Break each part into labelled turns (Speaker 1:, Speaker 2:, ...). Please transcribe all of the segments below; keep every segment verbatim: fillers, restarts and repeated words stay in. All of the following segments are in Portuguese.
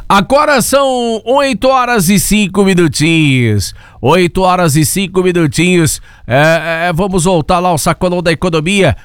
Speaker 1: Agora são oito horas e cinco minutinhos. oito horas e cinco minutinhos. É, é, vamos voltar lá ao Sacolão da Economia.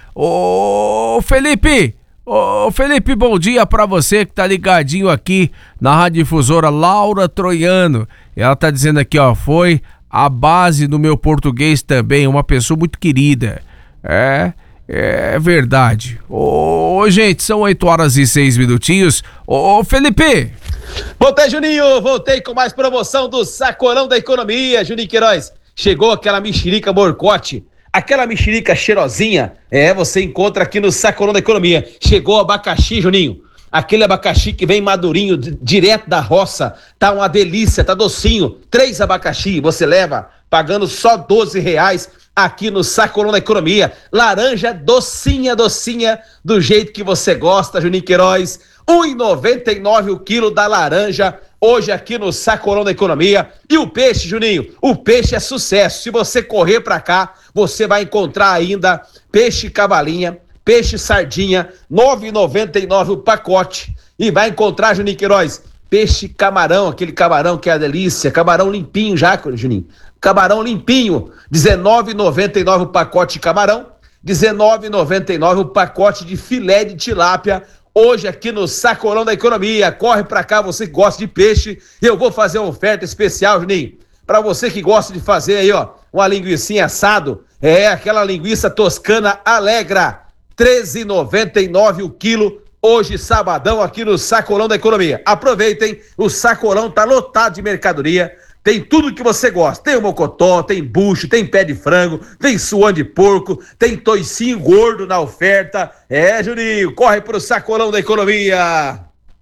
Speaker 1: Ô, Felipe! Ô, Felipe, bom dia pra você que tá ligadinho aqui na Radiodifusora Laura Troiano. Ela tá dizendo aqui, ó, foi a base do meu português também, uma pessoa muito querida. É... É verdade. Ô, gente, são oito horas e seis minutinhos. Ô, Felipe!
Speaker 2: Voltei, Juninho! Voltei com mais promoção do Sacolão da Economia, Juninho Queiroz. Chegou aquela mexerica morcote, aquela mexerica cheirosinha. É, você encontra aqui no Sacolão da Economia. Chegou o abacaxi, Juninho. Aquele abacaxi que vem madurinho, d- direto da roça. Tá uma delícia, tá docinho. Três abacaxi você leva, pagando só doze reais. Aqui no Sacolão da Economia, laranja docinha, docinha, do jeito que você gosta, Juninho Queiroz, um real e noventa e nove centavos o quilo da laranja, hoje aqui no Sacolão da Economia. E o peixe, Juninho, o peixe é sucesso, se você correr pra cá, você vai encontrar ainda peixe cavalinha, peixe sardinha, nove reais e noventa e nove centavos o pacote, e vai encontrar, Juninho Queiroz, peixe camarão, aquele camarão que é a delícia, camarão limpinho já, Juninho. Camarão limpinho, dezenove reais e noventa e nove centavos o pacote de camarão, dezenove reais e noventa e nove centavos o pacote de filé de tilápia, hoje aqui no Sacolão da Economia. Corre pra cá, você que gosta de peixe, eu vou fazer uma oferta especial, Juninho, pra você que gosta de fazer aí, ó, uma linguicinha assado, é aquela linguiça toscana Alegra, treze reais e noventa e nove centavos o quilo, hoje sabadão aqui no Sacolão da Economia. Aproveitem, o Sacolão tá lotado de mercadoria. Tem tudo que você gosta, tem o mocotó, tem bucho, tem pé de frango, tem suã de porco, tem toicinho gordo na oferta. É, Juninho, corre pro Sacolão da Economia.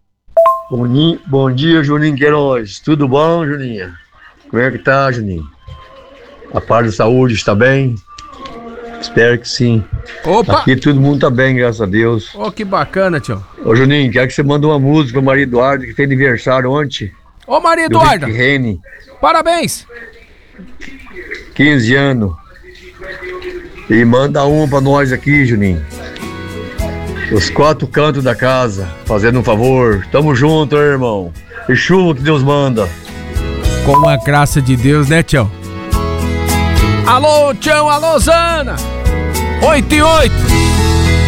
Speaker 3: Bom, bom dia, Juninho Queiroz. Tudo bom, Juninho? Como é que tá, Juninho? A parte da saúde está bem? Espero que sim.
Speaker 1: Opa!
Speaker 3: Aqui todo mundo tá bem, graças a Deus.
Speaker 1: Ô, que bacana, tio.
Speaker 3: Ô, Juninho, quero que você mande uma música pro Maria Eduardo, que tem aniversário ontem.
Speaker 1: Ô, Maria Eduarda,
Speaker 3: do Rick Rene,
Speaker 1: parabéns.
Speaker 3: quinze anos. E manda uma pra nós aqui, Juninho. Os quatro cantos da casa, fazendo um favor. Tamo junto, irmão. E chuva que Deus manda.
Speaker 1: Com a graça de Deus, né, tio? Alô, tchau, alô, Zana. oito e oito.